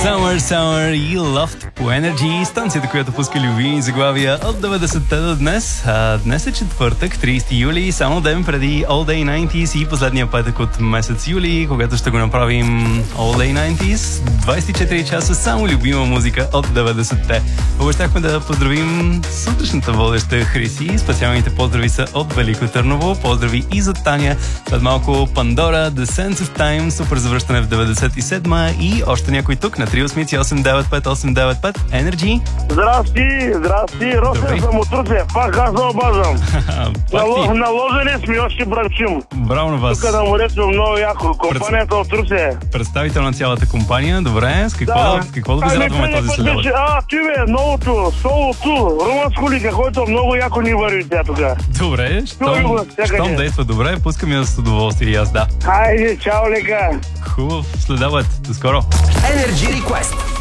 Summer и Loft по Energy, станцията, която пуска любими заглавия от 90-те до днес. Днес е четвъртък, 30 юли, само ден преди All Day 90s и последния петък от месец юли, когато ще го направим All Day 90s. 24 часа само любима музика от 90-те. Обещахме да поздравим сутрешната водеща Хриси. Специалните поздрави са от Велико Търново. Поздрави и за Таня. След малко Пандора, The Sense of Time, супер завръщане в 97-ма и още някой тук на 388-895-895. Energy. Здрасти, Росен съм от Русе. Пак аз да обаждам. Наложени сме още брачим. Браво на вас. Тук на морето много яко. Компанията от Русе. Представител на цялата компания. Добре, с какво да ви зарадваме този следобед? Ти бе, новото, солото, румънско ли, каквото много яко ни върви тя тук. Добре, щом действа добре, пускам я с удоволствие и аз, да. Хайде, чао лека. Хубав следобед, до скоро. Energy Request.